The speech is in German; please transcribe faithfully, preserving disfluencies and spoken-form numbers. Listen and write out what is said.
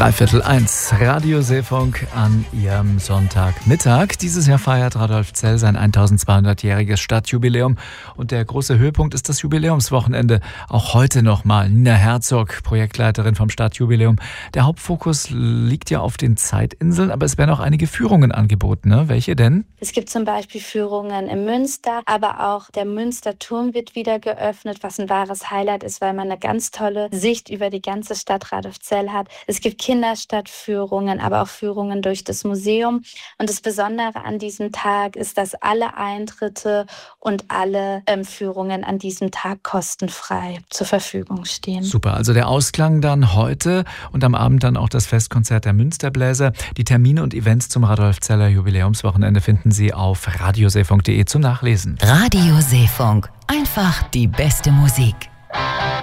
Dreiviertel eins, Radio Seefunk an Ihrem Sonntagmittag. Dieses Jahr feiert Radolfzell sein eintausendzweihundertjähriges Stadtjubiläum und der große Höhepunkt ist das Jubiläumswochenende. Auch heute nochmal Nina Herzog, Projektleiterin vom Stadtjubiläum. Der Hauptfokus liegt ja auf den Zeitinseln, aber es werden auch einige Führungen angeboten, ne? Welche denn? Es gibt zum Beispiel Führungen im Münster, aber auch der Münsterturm wird wieder geöffnet, was ein wahres Highlight ist, weil man eine ganz tolle Sicht über die ganze Stadt Radolfzell hat. Es gibt Kinderstadtführungen, aber auch Führungen durch das Museum. Und das Besondere an diesem Tag ist, dass alle Eintritte und alle ähm, Führungen an diesem Tag kostenfrei zur Verfügung stehen. Super, also der Ausklang dann heute und am Abend dann auch das Festkonzert der Münsterbläser. Die Termine und Events zum Radolfzeller Jubiläumswochenende finden Sie auf radioseefunk punkt de zum Nachlesen. Radio Seefunk, einfach die beste Musik.